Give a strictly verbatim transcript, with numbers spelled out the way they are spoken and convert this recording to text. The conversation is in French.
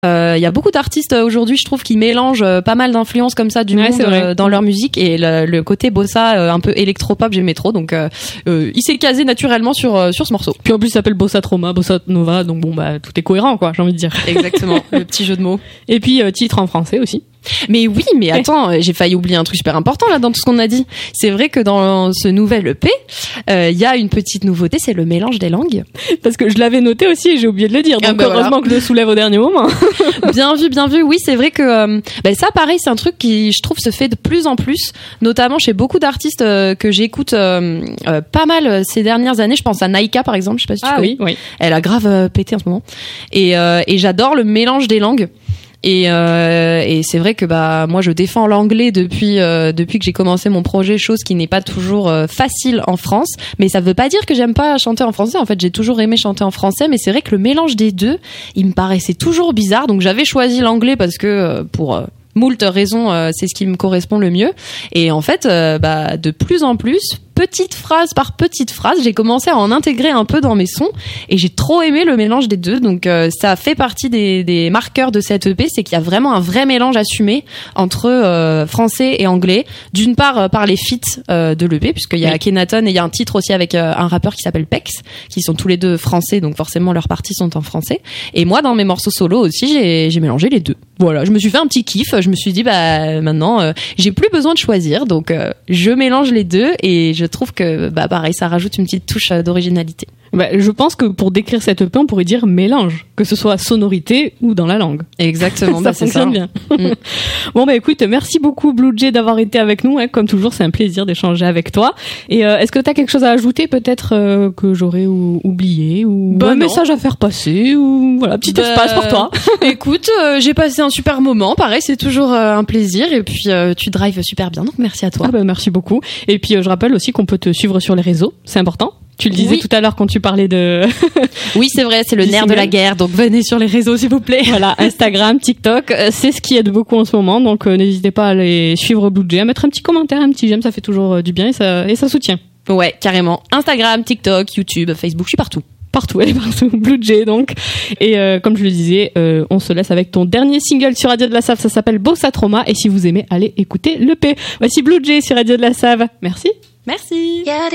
Il euh, y a beaucoup d'artistes euh, aujourd'hui, je trouve, qui mélangent euh, pas mal d'influences comme ça du ouais, monde euh, dans leur musique, et le, le côté bossa euh, un peu électropop, j'aimais trop, donc euh, euh, il s'est casé naturellement sur euh, sur ce morceau. Puis en plus, il s'appelle Bossa Troma, Bossa Nova, donc bon bah tout est cohérent, quoi, j'ai envie de dire. Exactement, le petit jeu de mots. Et puis euh, titre en français aussi. Mais oui, mais attends, j'ai failli oublier un truc super important là dans tout ce qu'on a dit. C'est vrai que dans ce nouvel E P, il euh, y a une petite nouveauté, c'est le mélange des langues. Parce que je l'avais noté aussi et j'ai oublié de le dire. Donc ah bah heureusement voilà. que je le soulève au dernier moment. Bien vu, bien vu. Oui, c'est vrai que euh, bah ça, pareil, c'est un truc qui, je trouve, se fait de plus en plus, notamment chez beaucoup d'artistes euh, que j'écoute euh, euh, pas mal ces dernières années. Je pense à Naika par exemple. Je sais pas si tu ah, connais. Oui, oui. Elle a grave euh, pété en ce moment. Et, euh, et j'adore le mélange des langues. Et, euh, et c'est vrai que bah moi je défends l'anglais depuis euh, depuis que j'ai commencé mon projet, chose qui n'est pas toujours euh, facile en France, mais ça veut pas dire que j'aime pas chanter en français. En fait, j'ai toujours aimé chanter en français, mais c'est vrai que le mélange des deux, il me paraissait toujours bizarre. Donc j'avais choisi l'anglais parce que euh, pour euh, moult raisons, euh, c'est ce qui me correspond le mieux. Et en fait, euh, bah de plus en plus, petite phrase par petite phrase, j'ai commencé à en intégrer un peu dans mes sons et j'ai trop aimé le mélange des deux. Donc euh, ça fait partie des, des marqueurs de cette E P, c'est qu'il y a vraiment un vrai mélange assumé entre euh, français et anglais. D'une part euh, par les feats euh, de l'E P, puisqu'il y a oui. Akhenaton et il y a un titre aussi avec euh, un rappeur qui s'appelle Pex, qui sont tous les deux français, donc forcément leurs parties sont en français. Et moi dans mes morceaux solo aussi, j'ai, j'ai mélangé les deux. Voilà, je me suis fait un petit kiff, je me suis dit bah maintenant euh, j'ai plus besoin de choisir, donc euh, je mélange les deux et je trouve que bah pareil, ça rajoute une petite touche d'originalité. Bah, je pense que pour décrire cette E P, on pourrait dire mélange, que ce soit sonorité ou dans la langue. Exactement, ça bah, fonctionne c'est ça. bien. Mm. Bon bah écoute, merci beaucoup Blue Jay d'avoir été avec nous. Hein. Comme toujours, c'est un plaisir d'échanger avec toi. Et euh, est-ce que t'as quelque chose à ajouter, peut-être euh, que j'aurais ou- oublié ou bah, un non. message à faire passer ou voilà, petit bah, espace pour toi. Écoute, euh, j'ai passé un super moment. Pareil, c'est toujours euh, un plaisir. Et puis euh, tu drives super bien, donc merci à toi. Ah bah merci beaucoup. Et puis euh, je rappelle aussi qu'on peut te suivre sur les réseaux, c'est important. Tu le disais oui. tout à l'heure quand tu parlais de... oui, c'est vrai, c'est le nerf de la guerre, donc venez sur les réseaux, s'il vous plaît. Voilà, Instagram, TikTok, c'est ce qui aide beaucoup en ce moment, donc euh, n'hésitez pas à aller suivre Blue Jay, à mettre un petit commentaire, un petit j'aime, ça fait toujours euh, du bien et ça, et ça soutient. Ouais, carrément. Instagram, TikTok, YouTube, Facebook, je suis partout. Partout, elle est partout, Blue Jay donc. Et euh, comme je le disais, euh, on se laisse avec ton dernier single sur Radio de la Save, ça s'appelle Bossa Troma, et si vous aimez, allez écouter l'E P. Voici Blue Jay sur Radio de la Save. Merci. Merci.